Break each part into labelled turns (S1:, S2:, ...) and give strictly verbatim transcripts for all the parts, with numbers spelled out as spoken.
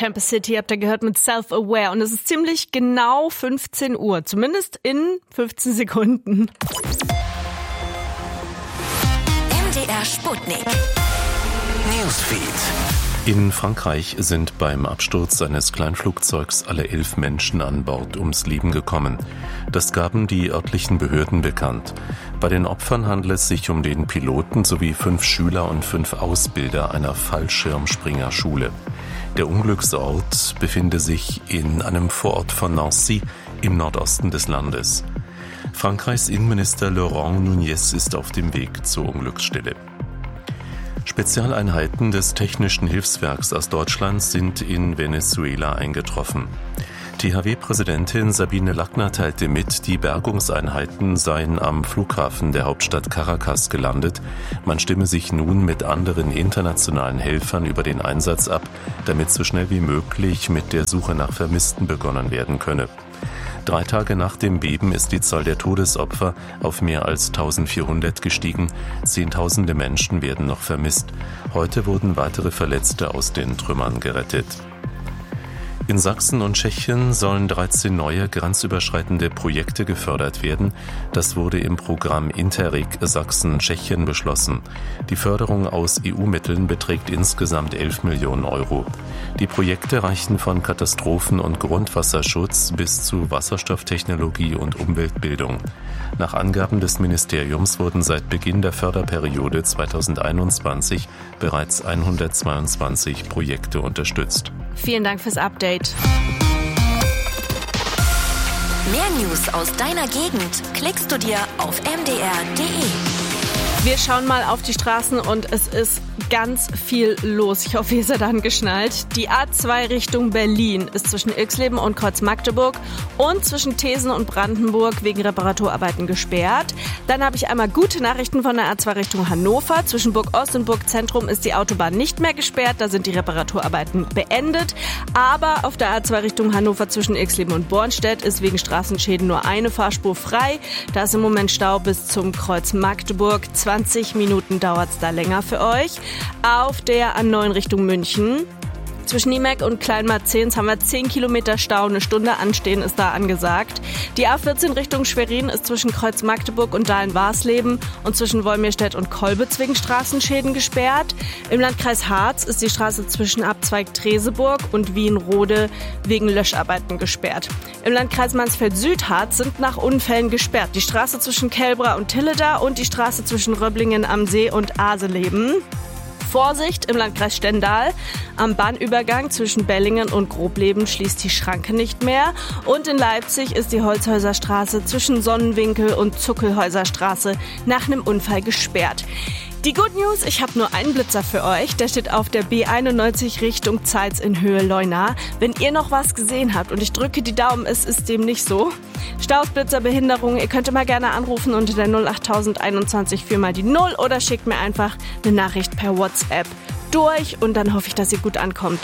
S1: Tempest City habt ihr gehört mit Self-Aware. Und es ist ziemlich genau fünfzehn Uhr, zumindest in fünfzehn Sekunden.
S2: M D R Sputnik. Newsfeed.
S3: In Frankreich sind beim Absturz eines Kleinflugzeugs alle elf Menschen an Bord ums Leben gekommen. Das gaben die örtlichen Behörden bekannt. Bei den Opfern handelt es sich um den Piloten sowie fünf Schüler und fünf Ausbilder einer Fallschirmspringerschule. Der Unglücksort befinde sich in einem Vorort von Nancy im Nordosten des Landes. Frankreichs Innenminister Laurent Nunez ist auf dem Weg zur Unglücksstelle. Spezialeinheiten des Technischen Hilfswerks aus Deutschland sind in Venezuela eingetroffen. T H W-Präsidentin Sabine Lackner teilte mit, die Bergungseinheiten seien am Flughafen der Hauptstadt Caracas gelandet. Man stimme sich nun mit anderen internationalen Helfern über den Einsatz ab, damit so schnell wie möglich mit der Suche nach Vermissten begonnen werden könne. Drei Tage nach dem Beben ist die Zahl der Todesopfer auf mehr als eintausendvierhundert gestiegen. Zehntausende Menschen werden noch vermisst. Heute wurden weitere Verletzte aus den Trümmern gerettet. In Sachsen und Tschechien sollen dreizehn neue grenzüberschreitende Projekte gefördert werden. Das wurde im Programm Interreg Sachsen-Tschechien beschlossen. Die Förderung aus E U-Mitteln beträgt insgesamt elf Millionen Euro. Die Projekte reichen von Katastrophen- und Grundwasserschutz bis zu Wasserstofftechnologie und Umweltbildung. Nach Angaben des Ministeriums wurden seit Beginn der Förderperiode zweitausendeinundzwanzig bereits hundertzweiundzwanzig Projekte unterstützt.
S1: Vielen Dank fürs Update.
S2: Mehr News aus deiner Gegend klickst du dir auf m d r punkt d e.
S1: Wir schauen mal auf die Straßen und es ist ganz viel los. Ich hoffe, ihr seid angeschnallt. Die A zwei Richtung Berlin ist zwischen Ilksleben und Kreuz-Magdeburg und zwischen Thesen und Brandenburg wegen Reparaturarbeiten gesperrt. Dann habe ich einmal gute Nachrichten von der A zwei Richtung Hannover. Zwischen Burg Ost und Burg Zentrum ist die Autobahn nicht mehr gesperrt. Da sind die Reparaturarbeiten beendet. Aber auf der A zwei Richtung Hannover zwischen Ilksleben und Bornstedt ist wegen Straßenschäden nur eine Fahrspur frei. Da ist im Moment Stau bis zum Kreuz Magdeburg. zwanzig Minuten dauert es da länger für euch. Auf der A neun Richtung München. Zwischen Niemek und Kleinmarzehns haben wir zehn Kilometer Stau, eine Stunde anstehen ist da angesagt. Die A vierzehn Richtung Schwerin ist zwischen Kreuz Magdeburg und Dahlen-Warsleben und zwischen Wolmirstedt und Kolbitz wegen Straßenschäden gesperrt. Im Landkreis Harz ist die Straße zwischen Abzweig Treseburg und Wienrode wegen Löscharbeiten gesperrt. Im Landkreis Mansfeld-Südharz sind nach Unfällen gesperrt die Straße zwischen Kelbra und Tilleda und die Straße zwischen Röblingen am See und Aseleben. Vorsicht, im Landkreis Stendal. Am Bahnübergang zwischen Bellingen und Grobleben schließt die Schranke nicht mehr. Und in Leipzig ist die Holzhäuserstraße zwischen Sonnenwinkel und Zuckelhäuserstraße nach einem Unfall gesperrt. Die Good News, ich habe nur einen Blitzer für euch. Der steht auf der B einundneunzig Richtung Zeitz in Höhe Leuna. Wenn ihr noch was gesehen habt und ich drücke die Daumen, es ist dem nicht so. Staus, Blitzer, Behinderung, ihr könnt immer gerne anrufen unter der null acht null null einundzwanzig vier mal die null oder schickt mir einfach eine Nachricht per WhatsApp durch und dann hoffe ich, dass ihr gut ankommt.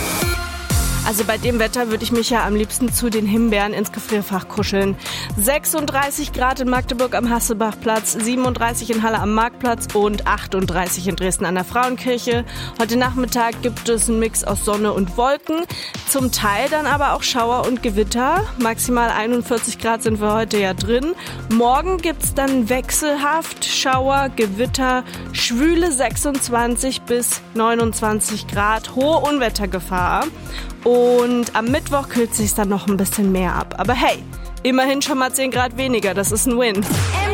S1: Also bei dem Wetter würde ich mich ja am liebsten zu den Himbeeren ins Gefrierfach kuscheln. sechsunddreißig Grad in Magdeburg am Hassebachplatz, siebenunddreißig in Halle am Marktplatz und achtunddreißig in Dresden an der Frauenkirche. Heute Nachmittag gibt es einen Mix aus Sonne und Wolken, zum Teil dann aber auch Schauer und Gewitter. Maximal einundvierzig Grad sind wir heute ja drin. Morgen gibt's dann wechselhaft Schauer, Gewitter, schwüle sechsundzwanzig bis neunundzwanzig Grad, hohe Unwettergefahr. Und am Mittwoch kühlt es sich dann noch ein bisschen mehr ab. Aber hey, immerhin schon mal zehn Grad weniger, das ist ein Win.